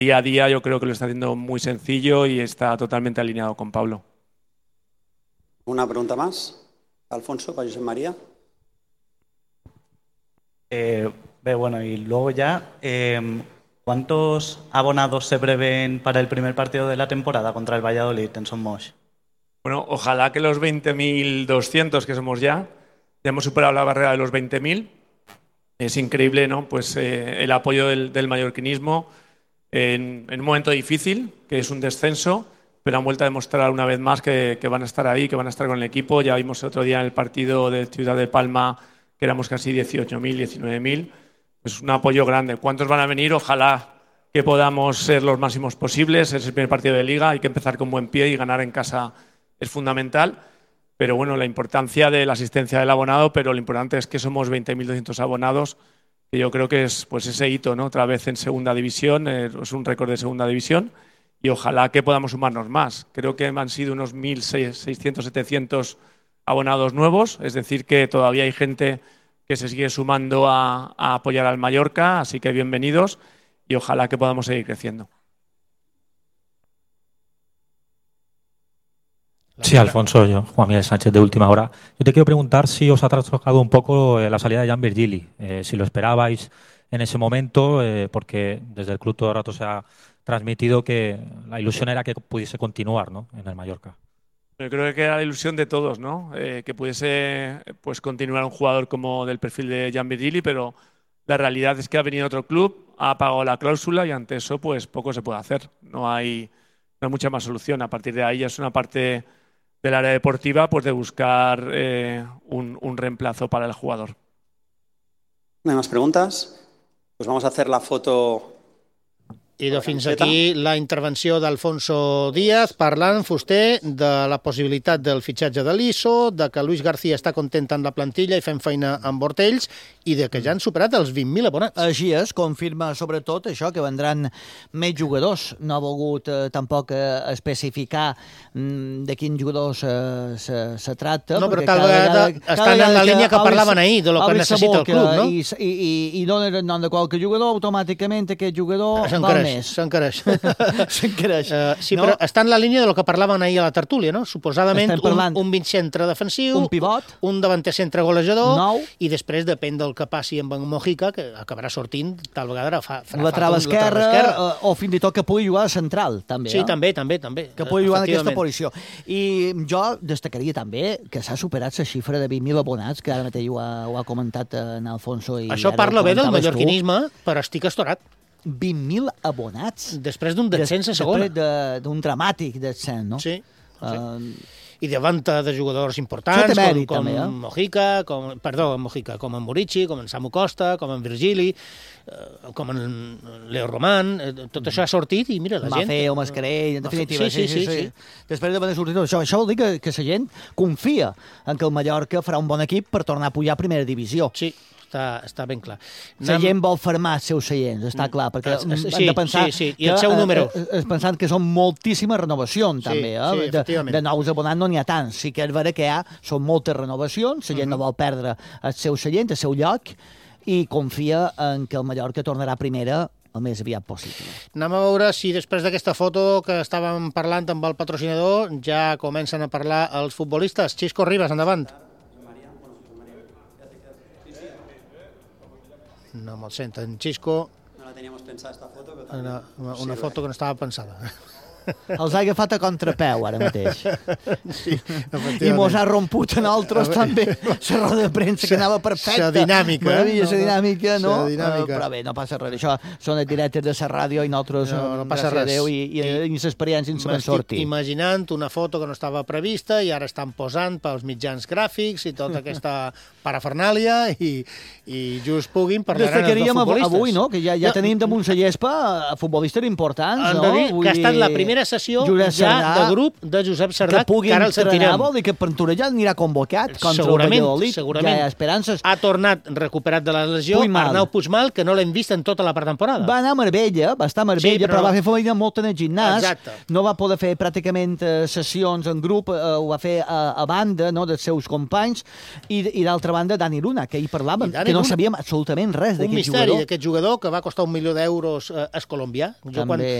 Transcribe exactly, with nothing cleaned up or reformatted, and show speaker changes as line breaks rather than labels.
día a día yo creo que lo está haciendo muy sencillo y está totalmente alineado con Pablo.
Una pregunta más. Alfonso, para Josep María.
Eh, bueno, y luego ya, eh, ¿cuántos abonados se prevén para el primer partido de la temporada contra el Valladolid en Son Moix?
Bueno, ojalá que los veinte mil doscientos que somos ya, ya hemos superado la barrera de los veinte mil. Es increíble, ¿no? Pues eh, el apoyo del, del mallorquinismo en, en un momento difícil, que es un descenso, pero han vuelto a demostrar una vez más que, que van a estar ahí, que van a estar con el equipo. Ya vimos el otro día en el partido de Ciudad de Palma que éramos casi dieciocho mil, diecinueve mil. Pues un apoyo grande. ¿Cuántos van a venir? Ojalá que podamos ser los máximos posibles. Es el primer partido de Liga, hay que empezar con buen pie y ganar en casa es fundamental. Pero bueno, la importancia de la asistencia del abonado, pero lo importante es que somos veinte mil doscientos abonados, que yo creo que es pues ese hito, ¿no? Otra vez en segunda división, eh, es un récord de segunda división. Y ojalá que podamos sumarnos más. Creo que han sido unos mil seiscientos, setecientos abonados nuevos, es decir, que todavía hay gente que se sigue sumando a, a apoyar al Mallorca, así que bienvenidos y ojalá que podamos seguir creciendo.
Sí, Alfonso, yo, Juan Miguel Sánchez de Última Hora. Yo te quiero preguntar si os ha trastocado un poco la salida de Jan Virgili, eh, si lo esperabais en ese momento, eh, porque desde el club todo el rato se ha transmitido que la ilusión era que pudiese continuar, ¿no?, en el Mallorca.
Yo creo que era la ilusión de todos, ¿no? Eh, que pudiese pues, continuar un jugador como del perfil de Jan Virgili, pero la realidad es que ha venido otro club, ha pagado la cláusula y ante eso pues poco se puede hacer. No hay, no hay mucha más solución. A partir de ahí ya es una parte del área deportiva pues de buscar eh, un, un reemplazo para el jugador.
¿No hay más preguntas? Pues vamos a hacer la foto.
I de fins aquí la intervenció d'Alfonso Díaz parlant, Fuster, de la possibilitat del fitxatge de l'I S O, de que Luis García està content amb la plantilla i fent feina amb Bortells i de que ja han superat els vint mil abonats.
Així és, confirma sobretot això, que vendran més jugadors. No ha volgut eh, tampoc eh, especificar mm, de quins jugadors eh, se, se tracta.
No, però tal vegada, vegada estan en la línia que, que parlaven ahir, de lo que necessita el club, no?
I, i, i donen el nom de qualque jugador, automàticament aquest jugador val més.
S'encareix.
S'encareix.
Uh, sí, no? Però està en la línia de lo que parlaven ahir a la tertúlia, no? Suposadament un, un mig centre defensiu,
un pivot,
un davanter centre golejador,
nou,
i després depèn del que passi amb en Mojica, que acabarà sortint, tal vegada fa, farà
lateral esquerra, esquerra, o fins i tot que pugui jugar a central, també.
Sí,
eh?
també, també, també.
Que pugui jugar en aquesta posició. I jo destacaria també que s'ha superat la xifra de vint mil abonats, que ara mateix ho ha, ho ha comentat en Alfonso. I
això parla bé del mallorquinisme, però estic estorat.
vint mil abonats.
Després d'un descens a segona.
Després d'un dramàtic descens, no?
Sí. sí.
Uh,
I de venda de jugadors importants,
mèrit,
com, com
també, eh?
Mojica, com, perdó, Mojica, com en Murici, com en Samu Costa, com en Virgili, eh, com en Leo Román, eh, tot això ha sortit i mira, la gent...
Mafeo, Mascarell, en definitiva.
Sí, sí, sí. sí, sí. sí.
Després d'haver sortit tot això, això vol dir que, que la gent confia en que el Mallorca farà un bon equip per tornar a pujar a primera divisió.
Sí. Està, està ben clar.
La gent vol fermar els seus seients, està clar, perquè
sí,
hem de pensar
sí, sí. I el seu número.
Que, eh, pensant que són moltíssimes renovacions,
sí,
també. Eh?
Sí,
de, de nous abonats no n'hi ha tants. Sí que és vera que hi ha, són moltes renovacions, la gent uh-huh. no vol perdre el seu seient, el seu lloc, i confia en que el Mallorca tornarà a primera el més aviat possible.
Anem a veure si després d'aquesta foto que estàvem parlant amb el patrocinador ja comencen a parlar els futbolistes. Xisco Ribas, endavant. No me'l senten. Xisco...
No la teníamos pensada esta foto, però
una, una, una foto que no estava pensada.
Els ha agafat a contrapeu ara mateix.
Sí,
i mos ha romput en altres també la roda de premsa que anava perfecta.
La dinàmica.
Maravilla, la dinàmica, no?
La dinàmica.
Però bé, no passa res. Això són els directes de la ràdio i nosaltres,
no, no passa res.
Déu, i, i, i l'experiència ens van sortir.
M'estic imaginant una foto que no estava prevista i ara estan posant pels mitjans gràfics i tota aquesta parafernàlia i, i just puguin parlaran els dos futbolistes.
Avui, no? Que ja, ja tenim damunt la llespa futbolistes importants,
Han
no?
de dir que ha estat la primera primera sessió
Josep
ja
Cerdà,
de grup de Josep Cerdà,
que pugui
que ara el
entrenar,
sentirem.
vol dir que per ja anirà convocat contra
Segurament,
el Valladolid.
segurament.
Ja hi ha esperances.
Ha tornat recuperat de la lesió
Puigmal.
Arnau Puigmal, que no l'hem vist en tota la pretemporada.
Va anar a Marbella, va estar a Marbella,
Sí,
però...
però
va fer feina molt en el gimnàs.
Exacte.
No va poder fer pràcticament eh, sessions en grup, eh, ho va fer a, a banda, no?, dels seus companys, i, i d'altra banda Dani Luna, que ahir parlàvem,
I Dani
que no
Luna,
sabíem absolutament res
un
d'aquest
misteri
jugador.
d'aquest jugador que va costar un milió d'euros eh, és colombià. Jo
També.
quan